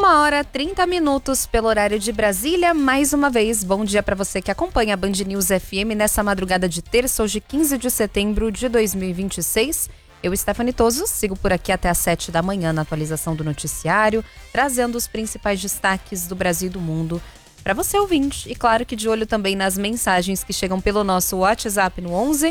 1h30 pelo horário de Brasília. Mais uma vez, bom dia para você que acompanha a Band News FM nessa madrugada de terça, hoje 15 de setembro de 2026. Eu, Stephanie Toso, sigo por aqui até às 7 da manhã na atualização do noticiário, trazendo os principais destaques do Brasil e do mundo para você ouvinte. E claro que de olho também nas mensagens que chegam pelo nosso WhatsApp no 11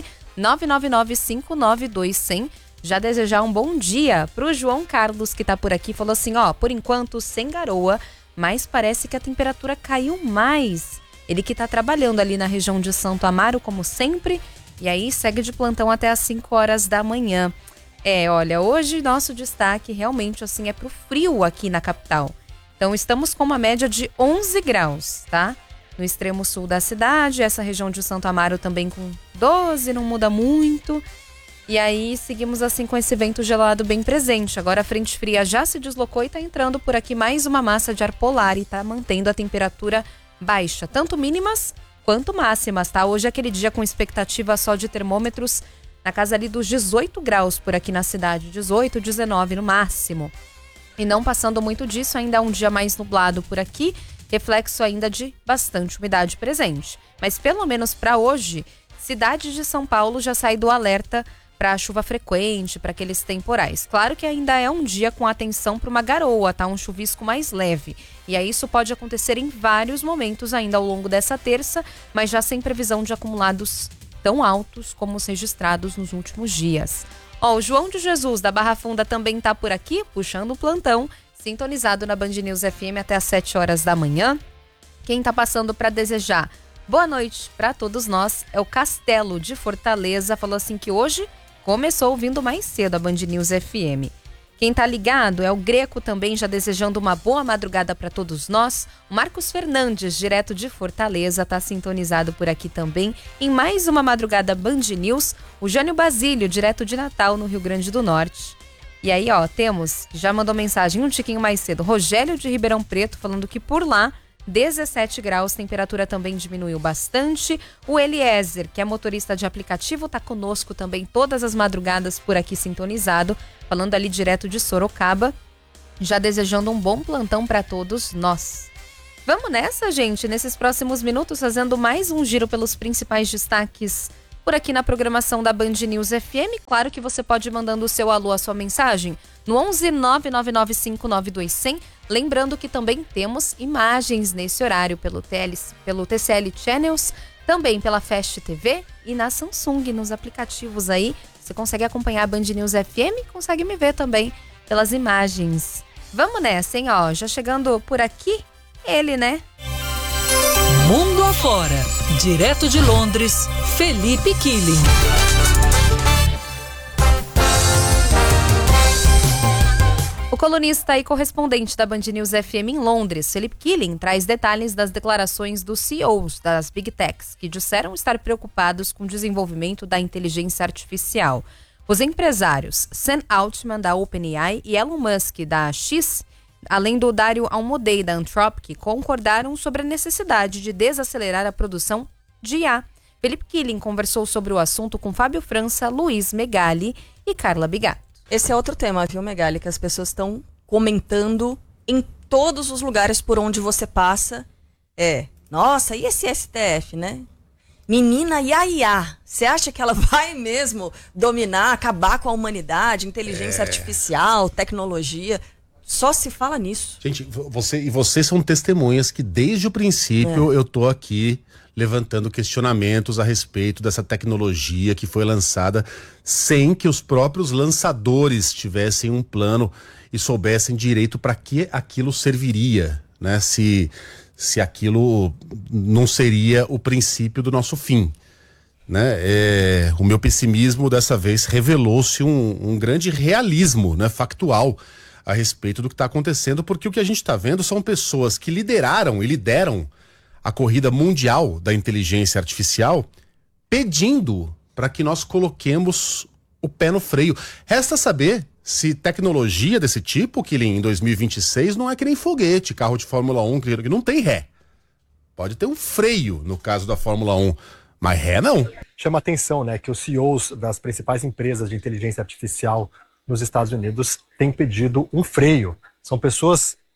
999 592 100. Já desejar um bom dia pro João Carlos, que tá por aqui, falou assim, por enquanto sem garoa, mas parece que a temperatura caiu mais. Ele que tá trabalhando ali na região de Santo Amaro, como sempre, e aí segue de plantão até às 5 horas da manhã. Olha, hoje nosso destaque realmente assim é pro frio aqui na capital. Então estamos com uma média de 11 graus, tá? No extremo sul da cidade, essa região de Santo Amaro também com 12, não muda muito. E aí seguimos assim com esse vento gelado bem presente. Agora a frente fria já se deslocou e está entrando por aqui mais uma massa de ar polar e está mantendo a temperatura baixa, tanto mínimas quanto máximas, tá? Hoje é aquele dia com expectativa só de termômetros na casa ali dos 18 graus por aqui na cidade, 18, 19 no máximo. E não passando muito disso, ainda é um dia mais nublado por aqui, reflexo ainda de bastante umidade presente. Mas pelo menos para hoje, cidade de São Paulo já sai do alerta para chuva frequente, para aqueles temporais. Claro que ainda é um dia com atenção para uma garoa, tá? Um chuvisco mais leve. E aí isso pode acontecer em vários momentos ainda ao longo dessa terça, mas já sem previsão de acumulados tão altos como os registrados nos últimos dias. O João de Jesus da Barra Funda também tá por aqui, puxando o plantão, sintonizado na Band News FM até às 7 horas da manhã. Quem tá passando para desejar boa noite para todos nós é o Castelo de Fortaleza, falou assim que hoje começou ouvindo mais cedo a Band News FM. Quem tá ligado é o Greco também, já desejando uma boa madrugada para todos nós. O Marcos Fernandes, direto de Fortaleza, tá sintonizado por aqui também em mais uma madrugada Band News. O Jânio Basílio, direto de Natal, no Rio Grande do Norte. E aí, temos, já mandou mensagem um tiquinho mais cedo, Rogério de Ribeirão Preto, falando que por lá 17 graus, temperatura também diminuiu bastante. O Eliezer, que é motorista de aplicativo, tá conosco também todas as madrugadas por aqui sintonizado, falando ali direto de Sorocaba, já desejando um bom plantão para todos nós. Vamos nessa, gente, nesses próximos minutos, fazendo mais um giro pelos principais destaques por aqui na programação da Band News FM. Claro que você pode ir mandando o seu alô, a sua mensagem, no 11 999 592 100. Lembrando que também temos imagens nesse horário pelo TCL Channels, também pela Fast TV e na Samsung, nos aplicativos aí. Você consegue acompanhar a Band News FM, consegue me ver também pelas imagens. Vamos nessa, hein? Já chegando por aqui, ele, né? Mundo afora, direto de Londres, Felipe Killing. O colunista e correspondente da Band News FM em Londres, Felipe Killing, traz detalhes das declarações dos CEOs das Big Techs, que disseram estar preocupados com o desenvolvimento da inteligência artificial. Os empresários Sam Altman, da OpenAI, e Elon Musk, da X, além do Dario Amodei, da Anthropic, concordaram sobre a necessidade de desacelerar a produção de IA. Felipe Killing conversou sobre o assunto com Fábio França, Luiz Megali e Carla Bigato. Esse é outro tema, viu, Megali, que as pessoas estão comentando em todos os lugares por onde você passa. Nossa, e esse STF, né? Menina, e a IA? Você acha que ela vai mesmo dominar, acabar com a humanidade, inteligência artificial, tecnologia? Só se fala nisso. Gente, vocês são testemunhas que desde o princípio eu tô aqui levantando questionamentos a respeito dessa tecnologia que foi lançada sem que os próprios lançadores tivessem um plano e soubessem direito para que aquilo serviria, né? Se aquilo não seria o princípio do nosso fim, né? O meu pessimismo dessa vez revelou-se um grande realismo, né, factual a respeito do que está acontecendo, porque o que a gente está vendo são pessoas que lideraram e lideram a corrida mundial da inteligência artificial, pedindo para que nós coloquemos o pé no freio. Resta saber se tecnologia desse tipo, que em 2026 não é que nem foguete, carro de Fórmula 1, que não tem ré. Pode ter um freio no caso da Fórmula 1, mas ré não. Chama atenção, né, que os CEOs das principais empresas de inteligência artificial nos Estados Unidos têm pedido um freio. São pessoas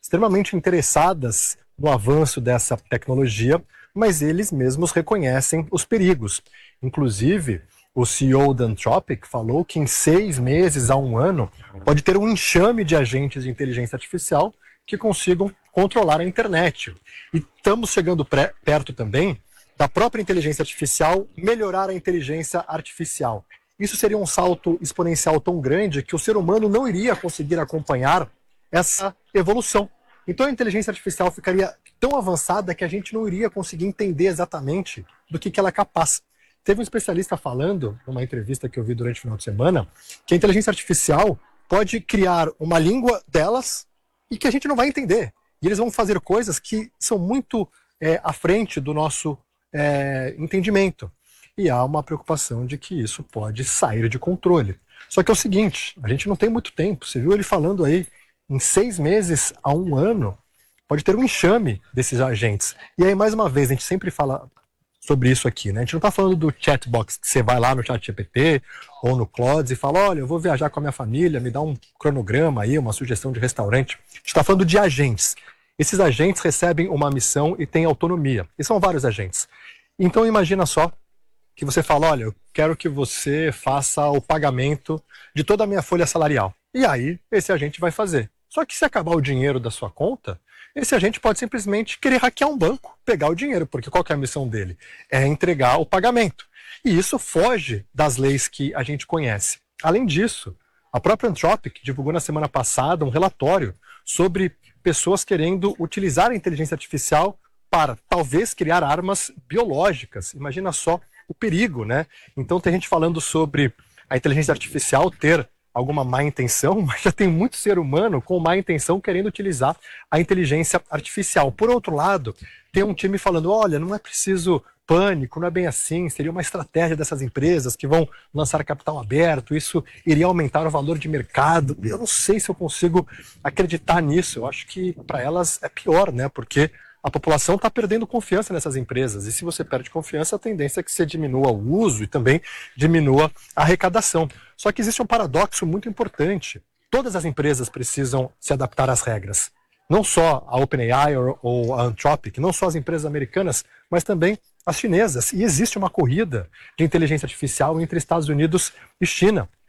extremamente interessadas no avanço dessa tecnologia, mas eles mesmos reconhecem os perigos. Inclusive, o CEO da Anthropic falou que em 6 meses a 1 ano pode ter um enxame de agentes de inteligência artificial que consigam controlar a internet. E estamos chegando perto também da própria inteligência artificial melhorar a inteligência artificial. Isso seria um salto exponencial tão grande que o ser humano não iria conseguir acompanhar essa evolução. Então a inteligência artificial ficaria tão avançada que a gente não iria conseguir entender exatamente do que ela é capaz. Teve um especialista falando, numa entrevista que eu vi durante o final de semana, que a inteligência artificial pode criar uma língua delas e que a gente não vai entender. E eles vão fazer coisas que são muito à frente do nosso entendimento. E há uma preocupação de que isso pode sair de controle. Só que é o seguinte, a gente não tem muito tempo. Você viu ele falando aí, em 6 meses a 1 ano, pode ter um enxame desses agentes. E aí, mais uma vez, a gente sempre fala sobre isso aqui, né? A gente não está falando do chatbox, que você vai lá no ChatGPT ou no Claude e fala, olha, eu vou viajar com a minha família, me dá um cronograma aí, uma sugestão de restaurante. A gente está falando de agentes. Esses agentes recebem uma missão e têm autonomia. E são vários agentes. Então, imagina só que você fala, olha, eu quero que você faça o pagamento de toda a minha folha salarial. E aí, esse agente vai fazer. Só que se acabar o dinheiro da sua conta, esse agente pode simplesmente querer hackear um banco, pegar o dinheiro, porque qual que é a missão dele? É entregar o pagamento. E isso foge das leis que a gente conhece. Além disso, a própria Anthropic divulgou na semana passada um relatório sobre pessoas querendo utilizar a inteligência artificial para talvez criar armas biológicas. Imagina só o perigo, né? Então tem gente falando sobre a inteligência artificial ter alguma má intenção, mas já tem muito ser humano com má intenção querendo utilizar a inteligência artificial. Por outro lado, tem um time falando, olha, não é preciso pânico, não é bem assim, seria uma estratégia dessas empresas que vão lançar capital aberto, isso iria aumentar o valor de mercado. Eu não sei se eu consigo acreditar nisso, eu acho que para elas é pior, né? Porque a população está perdendo confiança nessas empresas. E se você perde confiança, a tendência é que você diminua o uso e também diminua a arrecadação. Só que existe um paradoxo muito importante. Todas as empresas precisam se adaptar às regras. Não só a OpenAI ou a Anthropic, não só as empresas americanas, mas também as chinesas. E existe uma corrida de inteligência artificial entre Estados Unidos e China.